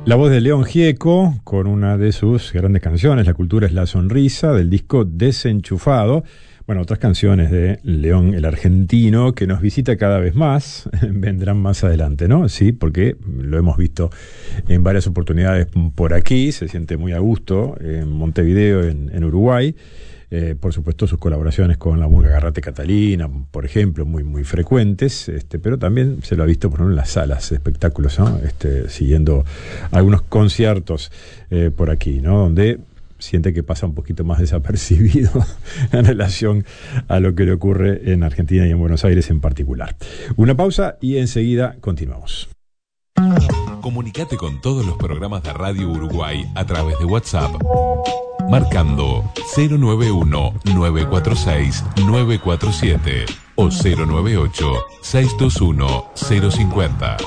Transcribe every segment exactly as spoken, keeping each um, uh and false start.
La voz de León Gieco con una de sus grandes canciones, La cultura es la sonrisa, del disco Desenchufado. Bueno, otras canciones de León el argentino que nos visita cada vez más, vendrán más adelante, ¿no? Sí, porque lo hemos visto en varias oportunidades por aquí, se siente muy a gusto en Montevideo, en, en Uruguay. Eh, por supuesto, sus colaboraciones con la Murga Garrate Catalina, por ejemplo, muy muy frecuentes, este, pero también se lo ha visto, por ejemplo, en las salas de espectáculos, ¿no? Este, siguiendo algunos conciertos eh, por aquí, ¿no? Donde siente que pasa un poquito más desapercibido en relación a lo que le ocurre en Argentina y en Buenos Aires en particular. Una pausa y enseguida continuamos. Comunicate con todos los programas de Radio Uruguay a través de WhatsApp, marcando cero nueve uno, nueve cuatro seis, nueve cuatro siete o cero nueve ocho, seis dos uno, cero cinco cero.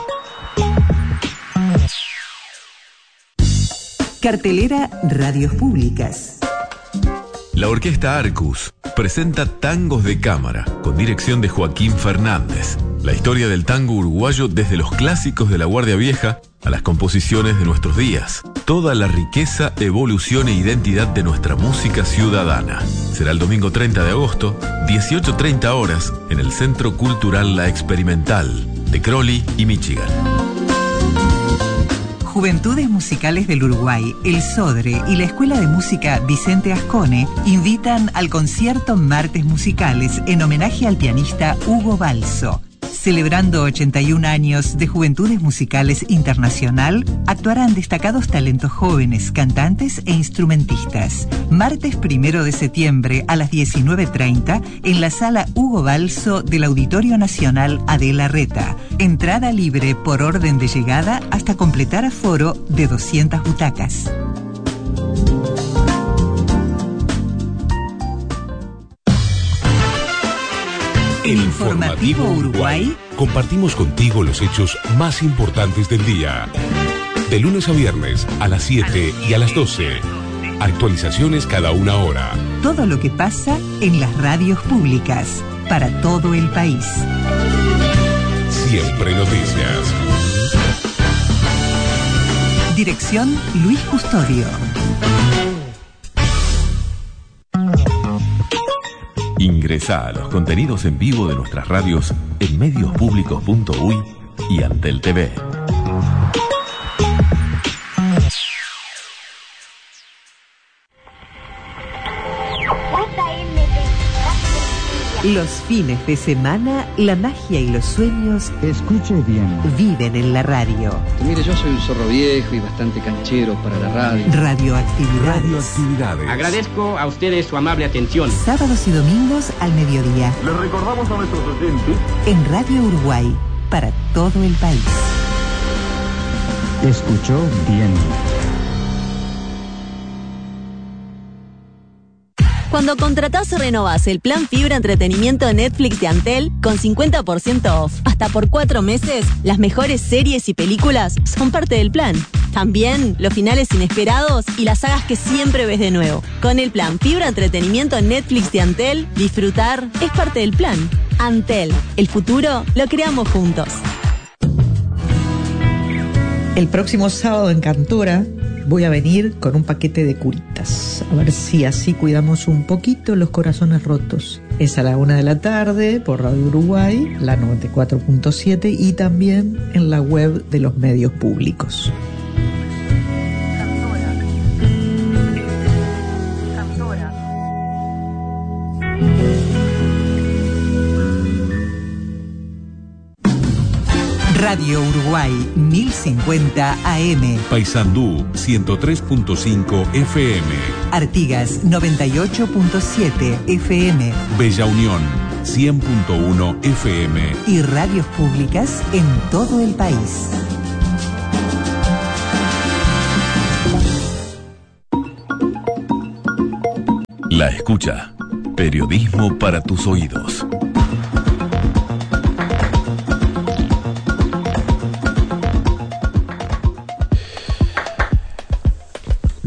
Cartelera Radios Públicas. La Orquesta Arcus presenta Tangos de Cámara, con dirección de Joaquín Fernández. La historia del tango uruguayo desde los clásicos de la Guardia Vieja a las composiciones de nuestros días. Toda la riqueza, evolución e identidad de nuestra música ciudadana. Será el domingo treinta de agosto, dieciocho treinta horas, en el Centro Cultural La Experimental, de Crowley y Michigan. Juventudes Musicales del Uruguay, el Sodre y la Escuela de Música Vicente Ascone invitan al concierto Martes Musicales en homenaje al pianista Hugo Balso. Celebrando ochenta y un años de Juventudes Musicales Internacional, actuarán destacados talentos jóvenes, cantantes e instrumentistas. Martes primero de septiembre a las diecinueve treinta en la sala Hugo Balso del Auditorio Nacional Adela Reta. Entrada libre por orden de llegada hasta completar aforo de doscientas butacas. El Informativo Uruguay. Compartimos contigo los hechos más importantes del día. De lunes a viernes a las siete y a las doce. Actualizaciones cada una hora. Todo lo que pasa en las radios públicas para todo el país. Siempre noticias. Dirección Luis Custodio. Ingresá a los contenidos en vivo de nuestras radios en mediospublicos punto uy y Antel T V. Los fines de semana, la magia y los sueños, escuche bien, viven en la radio. Mire, yo soy un zorro viejo y bastante canchero para la radio. Radioactividades. Radioactividades. Agradezco a ustedes su amable atención. Sábados y domingos al mediodía. Les recordamos a nuestros oyentes en Radio Uruguay, para todo el país. Escuchó bien. Cuando contratás o renovás el plan Fibra Entretenimiento Netflix de Antel con cincuenta por ciento off hasta por cuatro meses, las mejores series y películas son parte del plan. También los finales inesperados y las sagas que siempre ves de nuevo. Con el plan Fibra Entretenimiento Netflix de Antel, disfrutar es parte del plan. Antel, el futuro lo creamos juntos. El próximo sábado en Cantora voy a venir con un paquete de curitas. A ver si así cuidamos un poquito los corazones rotos. Es a la una de la tarde por Radio Uruguay, la noventa y cuatro punto siete, y también en la web de los medios públicos. Radio Uruguay mil cincuenta A M. Paysandú ciento tres punto cinco F M. Artigas noventa y ocho punto siete F M. Bella Unión cien punto uno F M. Y radios públicas en todo el país. La escucha. Periodismo para tus oídos.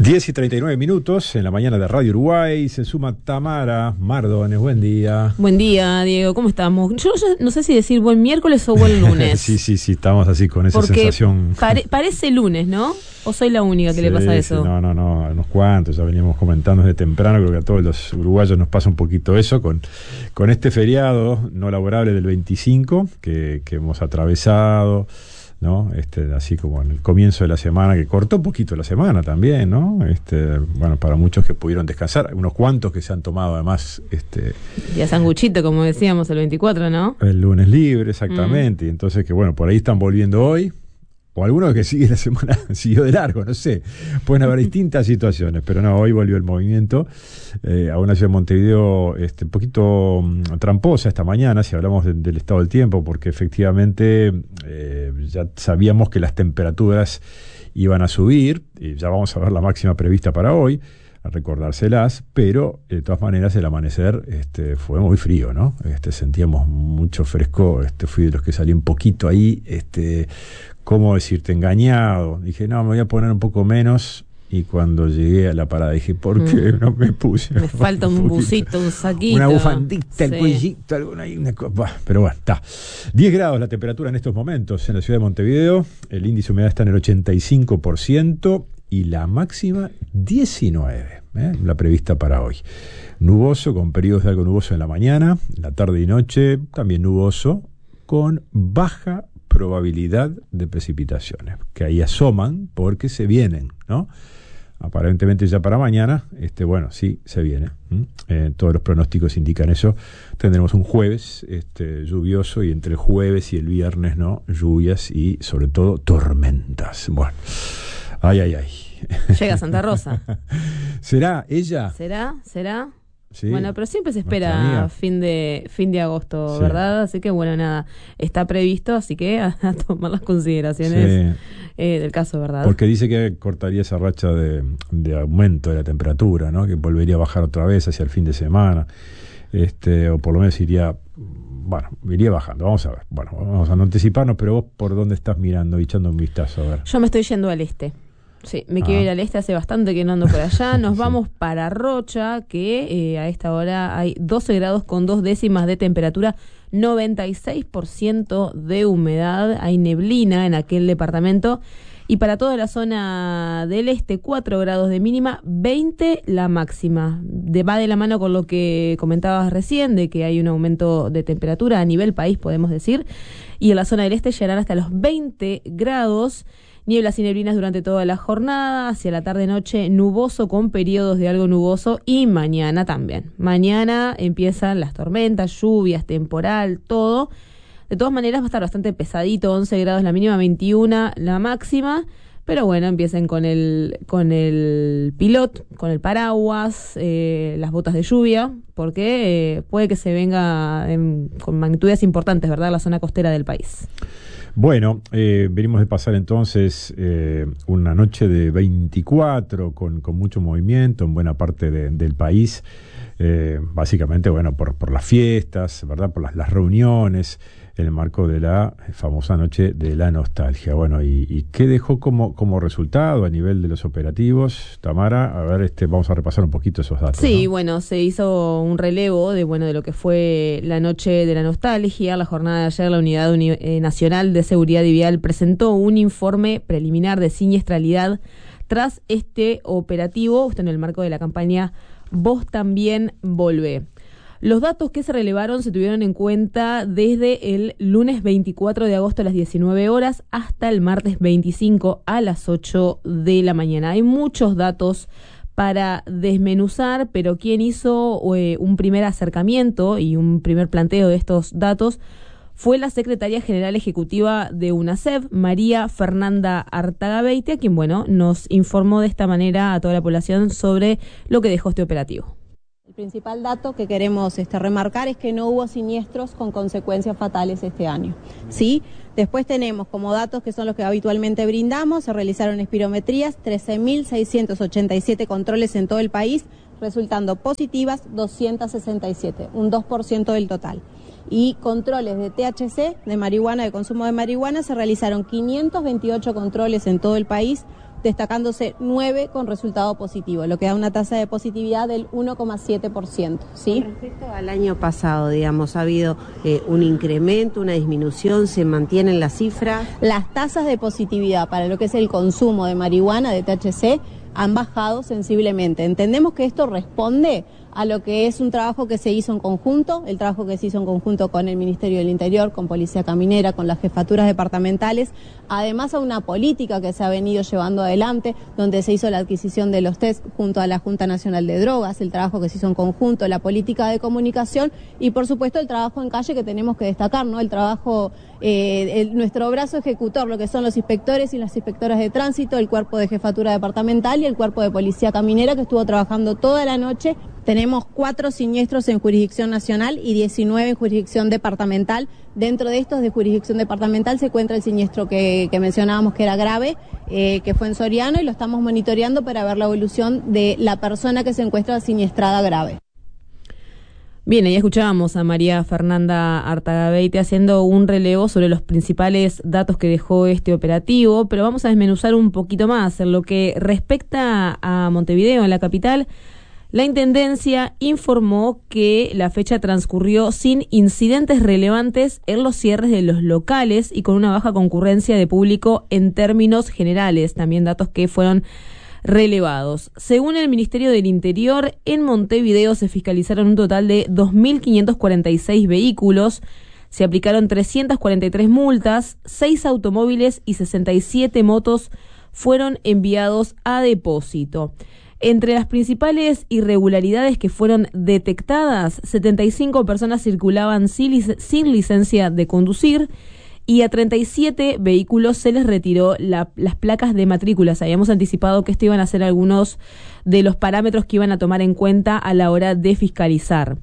diez y treinta y nueve minutos en la mañana de Radio Uruguay. Se suma Tamara Mardones. Buen día. Buen día, Diego. ¿Cómo estamos? Yo no sé si decir buen miércoles o buen lunes. sí, sí, sí. Estamos así con esa Porque sensación. Pare, parece lunes, ¿no? ¿O soy la única que sí, le pasa eso? Sí, no, no, no. Unos cuantos. Ya veníamos comentando desde temprano. Creo que a todos los uruguayos nos pasa un poquito eso con, con este feriado no laborable del veinticinco que, que hemos atravesado, ¿no? Este, así como en el comienzo de la semana, que cortó un poquito la semana también, ¿no? Este, bueno, para muchos que pudieron descansar, unos cuantos que se han tomado además este día sanguchito, como decíamos, el veinticuatro, ¿no? El lunes libre, exactamente, mm. y entonces que bueno, por ahí están volviendo hoy, o algunos que sigue la semana, siguió de largo, no sé, pueden haber distintas situaciones, pero no, hoy volvió el movimiento eh, a una ciudad de Montevideo este, un poquito um, tramposa esta mañana, si hablamos de, del estado del tiempo, porque efectivamente eh, ya sabíamos que las temperaturas iban a subir, y ya vamos a ver la máxima prevista para hoy, a recordárselas, pero de todas maneras el amanecer este, fue muy frío, ¿no? Este, sentíamos mucho fresco, este, fui de los que salí un poquito ahí, este, ¿cómo decirte? Engañado. Dije, no, me voy a poner un poco menos, y cuando llegué a la parada dije, ¿por qué mm. no me puse? Me falta un, un busito, un saquito. Una bufandita, sí. El cuellito, alguna, una cosa. Pero bueno, está. diez grados la temperatura en estos momentos en la ciudad de Montevideo, el índice de humedad está en el ochenta y cinco por ciento, y la máxima diecinueve, ¿eh? La prevista para hoy. Nuboso, con periodos de algo nuboso en la mañana, la tarde y noche también nuboso, con baja probabilidad de precipitaciones, que ahí asoman porque se vienen, ¿no? Aparentemente ya para mañana, este, bueno, sí, se viene. Eh, todos los pronósticos indican eso. Tendremos un jueves este, lluvioso, y entre el jueves y el viernes, ¿no? Lluvias y sobre todo tormentas. Bueno, ay, ay, ay. Llega Santa Rosa. ¿Será ella? ¿Será? ¿Será? Sí, bueno, pero siempre se espera fin de fin de agosto, sí. ¿verdad? Así que bueno, nada, está previsto, así que a, a tomar las consideraciones sí. eh, del caso, ¿verdad? Porque dice que cortaría esa racha de, de aumento de la temperatura, ¿no? Que volvería a bajar otra vez hacia el fin de semana, este, o por lo menos iría, bueno, iría bajando. Vamos a ver, bueno, vamos a no anticiparnos, pero vos por dónde estás mirando y echando un vistazo, a ver. Yo me estoy yendo al este. Sí, me quiero ah. ir al este, hace bastante que no ando por allá. Nos sí. vamos para Rocha, que eh, a esta hora hay doce grados con dos décimas de temperatura, noventa y seis por ciento de humedad, hay neblina en aquel departamento. Y para toda la zona del este, cuatro grados de mínima, veinte la máxima. De, va de la mano con lo que comentabas recién, de que hay un aumento de temperatura a nivel país, podemos decir. Y en la zona del este llegarán hasta los veinte grados. Nieblas y neblinas durante toda la jornada, hacia la tarde-noche nuboso con periodos de algo nuboso, y mañana también. Mañana empiezan las tormentas, lluvias, temporal, todo. De todas maneras va a estar bastante pesadito, once grados la mínima, veintiuno la máxima, pero bueno, empiecen con el con el pilot, con el paraguas, eh, las botas de lluvia, porque eh, puede que se venga en, con magnitudes importantes, ¿verdad?, la zona costera del país. Bueno, eh, venimos de pasar entonces eh, una noche de veinticuatro con, con mucho movimiento en buena parte de, del país, eh, básicamente, bueno, por, por las fiestas, ¿verdad?, por las, las reuniones, en el marco de la famosa noche de la nostalgia. Bueno, ¿y, y qué dejó como, como resultado a nivel de los operativos, Tamara? A ver, este, vamos a repasar un poquito esos datos. Sí, ¿no? Bueno, se hizo un relevo de bueno de lo que fue la noche de la nostalgia. La jornada de ayer, la Unidad Uni- eh, Nacional de Seguridad Vial presentó un informe preliminar de siniestralidad tras este operativo, esto en el marco de la campaña Vos También Volvé. Los datos que se relevaron se tuvieron en cuenta desde el lunes veinticuatro de agosto a las diecinueve horas hasta el martes veinticinco a las ocho de la mañana. Hay muchos datos para desmenuzar, pero quien hizo eh, un primer acercamiento y un primer planteo de estos datos fue la Secretaria General Ejecutiva de UNACEF, María Fernanda Artagabeitia, quien bueno nos informó de esta manera a toda la población sobre lo que dejó este operativo. El principal dato que queremos este, remarcar es que no hubo siniestros con consecuencias fatales este año. ¿Sí? Después tenemos como datos que son los que habitualmente brindamos, se realizaron espirometrías, trece mil seiscientos ochenta y siete controles en todo el país, resultando positivas doscientas sesenta y siete, un dos por ciento del total. Y controles de T H C, de marihuana, de consumo de marihuana, se realizaron quinientos veintiocho controles en todo el país, destacándose nueve con resultado positivo, lo que da una tasa de positividad del uno coma siete por ciento. ¿Sí? Con respecto al año pasado, digamos, ¿ha habido eh, un incremento, una disminución? ¿Se mantienen las cifras? Las tasas de positividad para lo que es el consumo de marihuana, de T H C, han bajado sensiblemente. Entendemos que esto responde a lo que es un trabajo que se hizo en conjunto, el trabajo que se hizo en conjunto con el Ministerio del Interior, con Policía Caminera, con las jefaturas departamentales, además a una política que se ha venido llevando adelante, donde se hizo la adquisición de los test junto a la Junta Nacional de Drogas, el trabajo que se hizo en conjunto, la política de comunicación y por supuesto el trabajo en calle que tenemos que destacar, ¿no? El trabajo, eh, el, nuestro brazo ejecutor, lo que son los inspectores y las inspectoras de tránsito, el cuerpo de jefatura departamental y el cuerpo de Policía Caminera que estuvo trabajando toda la noche. Tenemos cuatro siniestros en jurisdicción nacional y diecinueve en jurisdicción departamental. Dentro de estos de jurisdicción departamental se encuentra el siniestro que, que mencionábamos que era grave, eh, que fue en Soriano, y lo estamos monitoreando para ver la evolución de la persona que se encuentra siniestrada grave. Bien, ahí escuchábamos a María Fernanda Artagabeite haciendo un relevo sobre los principales datos que dejó este operativo, pero vamos a desmenuzar un poquito más. En lo que respecta a Montevideo, en la capital, la Intendencia informó que la fecha transcurrió sin incidentes relevantes en los cierres de los locales y con una baja concurrencia de público en términos generales, también datos que fueron relevados. Según el Ministerio del Interior, en Montevideo se fiscalizaron un total de dos mil quinientos cuarenta y seis vehículos, se aplicaron trescientas cuarenta y tres multas, seis automóviles y sesenta y siete motos fueron enviados a depósito. Entre las principales irregularidades que fueron detectadas, setenta y cinco personas circulaban sin, lic- sin licencia de conducir y a treinta y siete vehículos se les retiró la, las placas de matrículas. Habíamos anticipado que esto iban a ser algunos de los parámetros que iban a tomar en cuenta a la hora de fiscalizar.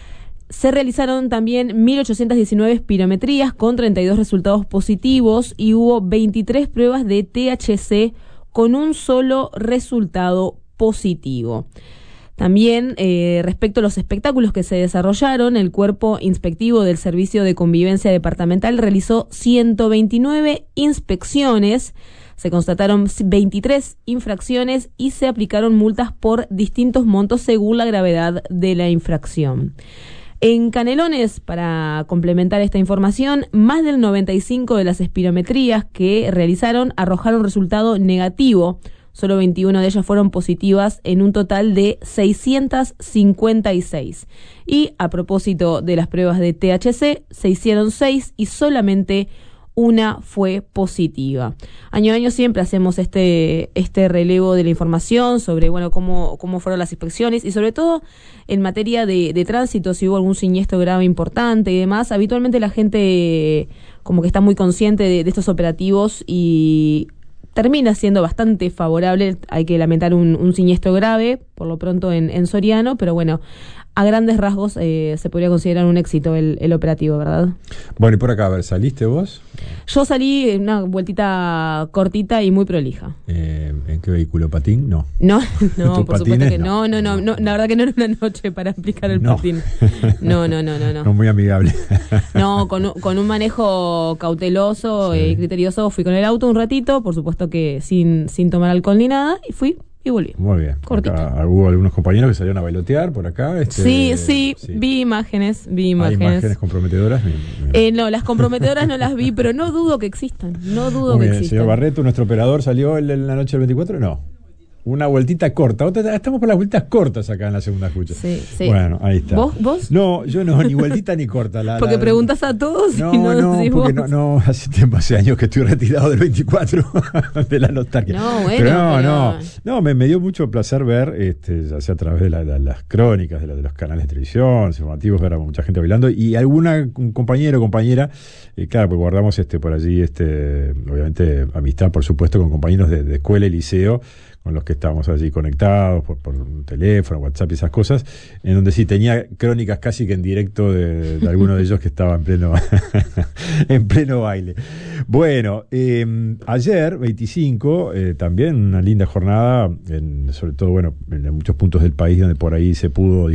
Se realizaron también mil ochocientas diecinueve espirometrías con treinta y dos resultados positivos y hubo veintitrés pruebas de T H C con un solo resultado positivo. También, eh, respecto a los espectáculos que se desarrollaron, el Cuerpo Inspectivo del Servicio de Convivencia Departamental realizó ciento veintinueve inspecciones, se constataron veintitrés infracciones y se aplicaron multas por distintos montos según la gravedad de la infracción. En Canelones, para complementar esta información, más del noventa y cinco por ciento de las espirometrías que realizaron arrojaron resultado negativo. Solo veintiuna de ellas fueron positivas en un total de seiscientas cincuenta y seis. Y a propósito de las pruebas de T H C, se hicieron seis y solamente una fue positiva. Año a año siempre hacemos este este relevo de la información sobre bueno cómo cómo fueron las inspecciones y sobre todo en materia de, de tránsito, si hubo algún siniestro grave importante y demás. Habitualmente la gente como que está muy consciente de, de estos operativos y termina siendo bastante favorable. Hay que lamentar un, un siniestro grave, por lo pronto en, en Soriano, pero bueno, a grandes rasgos eh, se podría considerar un éxito el, el operativo, ¿verdad? Bueno, y por acá, a ver, ¿saliste vos? Yo salí en una vueltita cortita y muy prolija. Eh, ¿En qué vehículo? ¿Patín? No. No, no, por supuesto que no. no, no, no, no, la verdad que no era una noche para aplicar el no. patín. No, no, no, no, no. No muy amigable. No, con, con un manejo cauteloso y sí. criterioso fui con el auto un ratito, por supuesto que sin, sin tomar alcohol ni nada, y fui y volví. Muy bien. Cortito. Acá hubo algunos compañeros que salieron a bailotear por acá. Este, sí, sí, sí, vi imágenes, vi imágenes. ¿Hay imágenes comprometedoras? Eh, no, las comprometedoras no las vi, pero no dudo que existan. No dudo Muy que bien, existan. Señor Barreto, ¿nuestro operador salió en la noche del veinticuatro? No. Una vueltita corta. Otra, estamos por las vueltas cortas acá en la segunda escucha. Sí, sí. Bueno, ahí está. ¿Vos? ¿Vos? No, yo no, ni vueltita ni corta. La, porque la, preguntas a todos no, y no no, decís porque vos. no, no, hace tiempo, hace años que estoy retirado del veinticuatro de la nostalgia. No, bueno. Pero no, pero... no, no, me, me dio mucho placer ver, este, ya sea a través de la, la, las crónicas de, la, de los canales de televisión, los informativos, ver a mucha gente bailando y alguna un compañero o compañera, eh, claro, pues guardamos este por allí, este, obviamente amistad, por supuesto, con compañeros de, de escuela y liceo, con los que estábamos allí conectados por, por teléfono, WhatsApp y esas cosas, en donde sí tenía crónicas casi que en directo de, de alguno de ellos que estaba en pleno en pleno baile. Bueno, eh, ayer, veinticinco, eh, también una linda jornada, en, sobre todo, bueno, en muchos puntos del país donde por ahí se pudo